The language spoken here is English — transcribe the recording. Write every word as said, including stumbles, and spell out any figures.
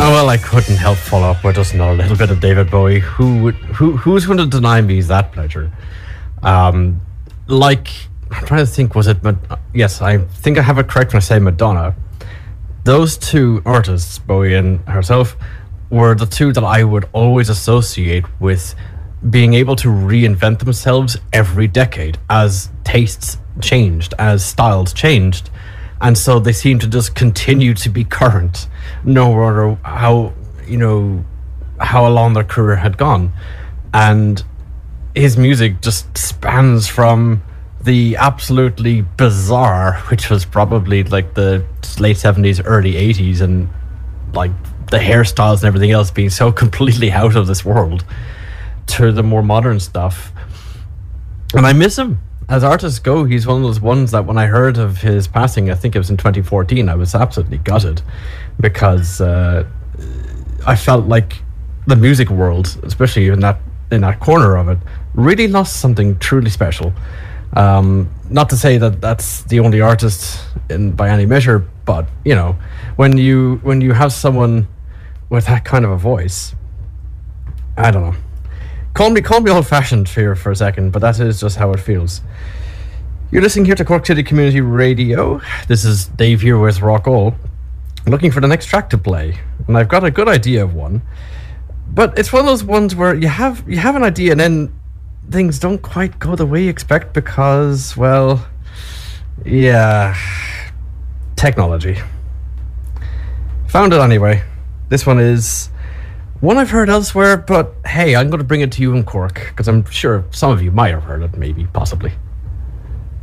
Oh, well, I couldn't help follow up with just another little bit of David Bowie. Who would, who, who's going to deny me that pleasure? Um, like, I'm trying to think, was it, Mad- yes, I think I have it correct when I say Madonna. Those two artists, Bowie and herself, were the two that I would always associate with being able to reinvent themselves every decade as tastes changed, as styles changed. And so they seem to just continue to be current, no matter how, you know, how long their career had gone. And his music just spans from the absolutely bizarre, which was probably like the late seventies, early eighties, and like the hairstyles and everything else being so completely out of this world, to the more modern stuff. And I miss him. As artists go, he's one of those ones that when I heard of his passing, I think it was in twenty fourteen, I was absolutely gutted, because uh, I felt like the music world, especially in that in that corner of it, really lost something truly special. Um, not to say that that's the only artist in by any measure, but you know, when you when you have someone with that kind of a voice, I don't know. Call me, call me old-fashioned here for a second, but that is just how it feels. You're listening here to Cork City Community Radio. This is Dave here with Rock All, looking for the next track to play, and I've got a good idea of one. But it's one of those ones where you have you have an idea, and then things don't quite go the way you expect because, well, yeah, technology. Found it anyway. This one is one I've heard elsewhere, but hey, I'm going to bring it to you in Cork, because I'm sure some of you might have heard it, maybe, possibly.